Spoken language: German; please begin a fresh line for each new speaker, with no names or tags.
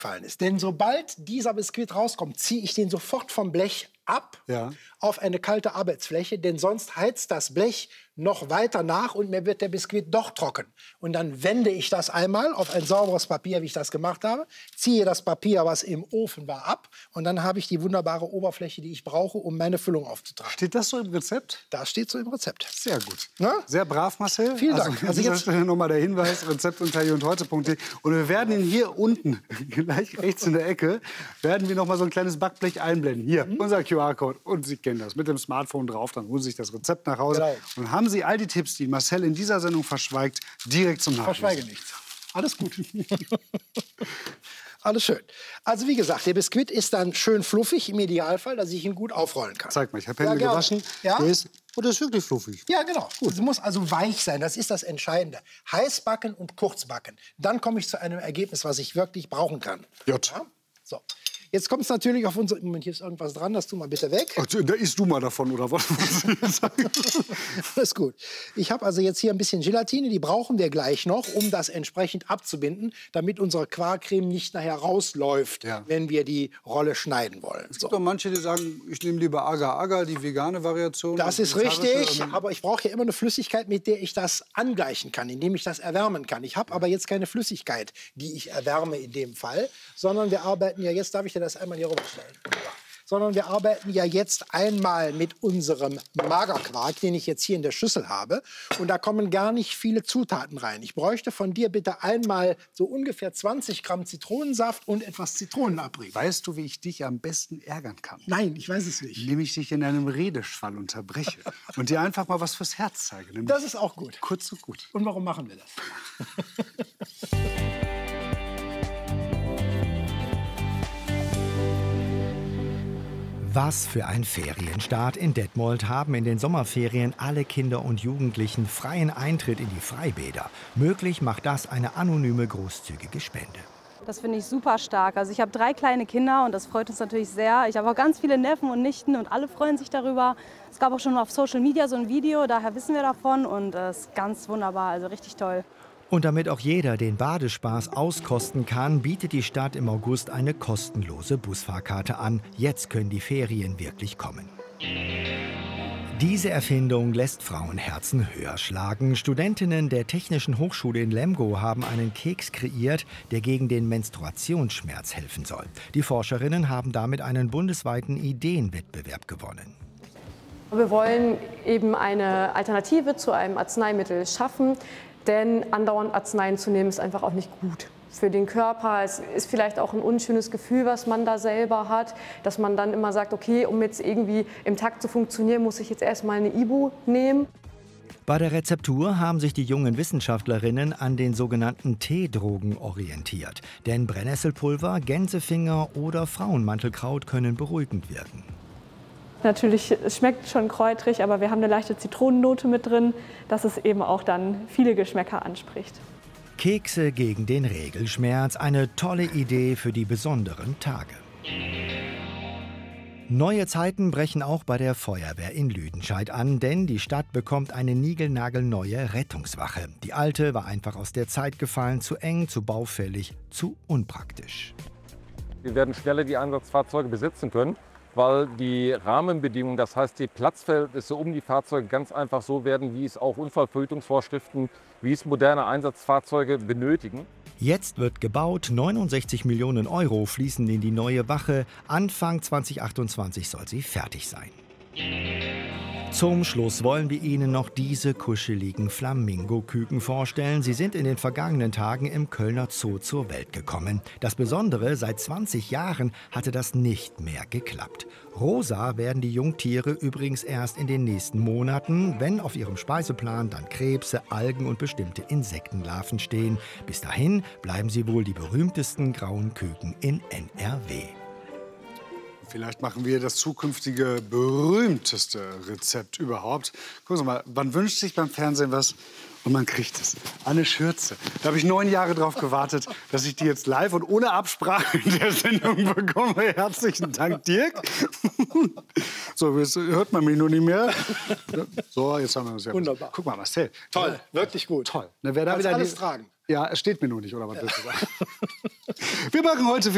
gefallen ist. Denn sobald dieser Biskuit rauskommt, ziehe ich den sofort vom Blech ab auf eine kalte Arbeitsfläche, denn sonst heizt das Blech noch weiter nach und mir wird der Biskuit doch trocken. Und dann wende ich das einmal auf ein sauberes Papier, wie ich das gemacht habe, ziehe das Papier, was im Ofen war, ab und dann habe ich die wunderbare Oberfläche, die ich brauche, um meine Füllung aufzutragen.
Steht das so im Rezept?
Das steht so im Rezept.
Sehr gut.
Na?
Sehr brav, Marcel.
Vielen Dank.
Also jetzt nochmal der Hinweis, Rezept unter hier-und-heute.de. Und wir werden ihn hier unten, gleich rechts in der Ecke, werden wir noch mal so ein kleines Backblech einblenden. Hier, unser QR-Code. Und Sie kennen das. Mit dem Smartphone drauf, dann holen Sie sich das Rezept nach Hause.
Genau.
Und haben Sie all die Tipps, die Marcel in dieser Sendung verschweigt, direkt zum Nachlesen.
Verschweige nichts. Alles gut. Alles schön. Also wie gesagt, der Biskuit ist dann schön fluffig, im Idealfall, dass ich ihn gut aufrollen kann.
Zeig mal, ich habe Hände gewaschen.
Ja?
Der ist wirklich fluffig.
Ja, genau. Es muss also weich sein, das ist das Entscheidende. Heiß backen und kurz backen. Dann komme ich zu einem Ergebnis, was ich wirklich brauchen kann.
Jut.
Ja? So. Jetzt kommt es natürlich auf unsere... Moment, hier ist irgendwas dran, das tu mal bitte weg.
Ach, da isst du mal davon, oder was?
Alles gut. Ich habe also jetzt hier ein bisschen Gelatine, die brauchen wir gleich noch, um das entsprechend abzubinden, damit unsere Quarkcreme nicht nachher rausläuft, wenn wir die Rolle schneiden wollen.
Es gibt doch manche, die sagen, ich nehme lieber Agar-Agar, die vegane Variation.
Das ist richtig, aber ich brauche ja immer eine Flüssigkeit, mit der ich das angleichen kann, indem ich das erwärmen kann. Ich habe aber jetzt keine Flüssigkeit, die ich erwärme in dem Fall, sondern wir arbeiten ja jetzt, darf ich dir das einmal hier rüberstellen? Sondern wir arbeiten ja jetzt einmal mit unserem Magerquark, den ich jetzt hier in der Schüssel habe. Und da kommen gar nicht viele Zutaten rein. Ich bräuchte von dir bitte einmal so ungefähr 20 Gramm Zitronensaft und etwas Zitronenabrieb.
Weißt du, wie ich dich am besten ärgern kann?
Nein, ich weiß es nicht.
Indem ich dich in einem Redeschwall unterbreche und dir einfach mal was fürs Herz zeige.
Das ist auch gut.
Kurz und gut.
Und warum machen wir das?
Was für ein Ferienstart. In Detmold haben in den Sommerferien alle Kinder und Jugendlichen freien Eintritt in die Freibäder. Möglich macht das eine anonyme, großzügige Spende.
Das finde ich super stark. Also ich habe 3 kleine Kinder und das freut uns natürlich sehr. Ich habe auch ganz viele Neffen und Nichten und alle freuen sich darüber. Es gab auch schon auf Social Media so ein Video, daher wissen wir davon und es ist ganz wunderbar, also richtig toll.
Und damit auch jeder den Badespaß auskosten kann, bietet die Stadt im August eine kostenlose Busfahrkarte an. Jetzt können die Ferien wirklich kommen. Diese Erfindung lässt Frauenherzen höher schlagen. Studentinnen der Technischen Hochschule in Lemgo haben einen Keks kreiert, der gegen den Menstruationsschmerz helfen soll. Die Forscherinnen haben damit einen bundesweiten Ideenwettbewerb gewonnen.
Wir wollen eben eine Alternative zu einem Arzneimittel schaffen, denn andauernd Arzneien zu nehmen ist einfach auch nicht gut für den Körper. Es ist vielleicht auch ein unschönes Gefühl, was man da selber hat, dass man dann immer sagt, okay, um jetzt irgendwie im Takt zu funktionieren, muss ich jetzt erstmal eine Ibu nehmen.
Bei der Rezeptur haben sich die jungen Wissenschaftlerinnen an den sogenannten Teedrogen orientiert. Denn Brennnesselpulver, Gänsefinger oder Frauenmantelkraut können beruhigend wirken.
Natürlich, es schmeckt schon kräutrig, aber wir haben eine leichte Zitronennote mit drin, dass es eben auch dann viele Geschmäcker anspricht.
Kekse gegen den Regelschmerz, eine tolle Idee für die besonderen Tage. Neue Zeiten brechen auch bei der Feuerwehr in Lüdenscheid an, denn die Stadt bekommt eine niegelnagelneue Rettungswache. Die alte war einfach aus der Zeit gefallen, zu eng, zu baufällig, zu unpraktisch.
Wir werden schneller die Einsatzfahrzeuge besitzen können, weil die Rahmenbedingungen, das heißt die Platzverhältnisse um die Fahrzeuge ganz einfach so werden, wie es auch Unfallverhütungsvorschriften, wie es moderne Einsatzfahrzeuge benötigen.
Jetzt wird gebaut, 69 Millionen Euro fließen in die neue Wache. Anfang 2028 soll sie fertig sein. Zum Schluss wollen wir Ihnen noch diese kuscheligen Flamingo-Küken vorstellen. Sie sind in den vergangenen Tagen im Kölner Zoo zur Welt gekommen. Das Besondere, seit 20 Jahren hatte das nicht mehr geklappt. Rosa werden die Jungtiere übrigens erst in den nächsten Monaten, wenn auf ihrem Speiseplan dann Krebse, Algen und bestimmte Insektenlarven stehen. Bis dahin bleiben sie wohl die berühmtesten grauen Küken in NRW.
Vielleicht machen wir das zukünftige berühmteste Rezept überhaupt. Gucken Sie mal, man wünscht sich beim Fernsehen was und man kriegt es. Eine Schürze. Da habe ich 9 Jahre drauf gewartet, dass ich die jetzt live und ohne Absprache in der Sendung bekomme. Herzlichen Dank, Dirk. So, jetzt hört man mich nur nicht mehr. So, jetzt haben wir das ja.
Wunderbar.
Guck mal, Marcel.
Toll, wirklich gut.
Toll. Na, wer da
Kannst
wieder
alles tragen.
Ja, es steht mir nur nicht, oder was willst du sagen? Wir machen heute